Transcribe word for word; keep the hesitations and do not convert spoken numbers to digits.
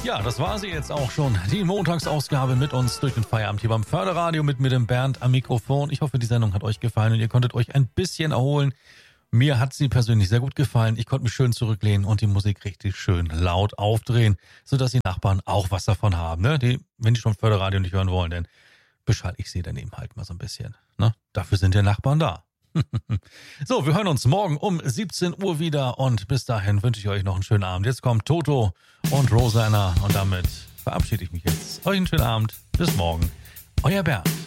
Ja, das war sie jetzt auch schon. Die Montagsausgabe mit uns durch den Feierabend hier beim Förderradio mit mir, dem Bernd, am Mikrofon. Ich hoffe, die Sendung hat euch gefallen und ihr konntet euch ein bisschen erholen. Mir hat sie persönlich sehr gut gefallen. Ich konnte mich schön zurücklehnen und die Musik richtig schön laut aufdrehen, sodass die Nachbarn auch was davon haben. Ne? Die, wenn die schon Förderradio nicht hören wollen, dann beschalte ich sie dann eben halt mal so ein bisschen. Ne? Dafür sind ja Nachbarn da. So, wir hören uns morgen um siebzehn Uhr wieder und bis dahin wünsche ich euch noch einen schönen Abend. Jetzt kommt Toto und Rosanna und damit verabschiede ich mich jetzt. Euch einen schönen Abend. Bis morgen. Euer Bernd.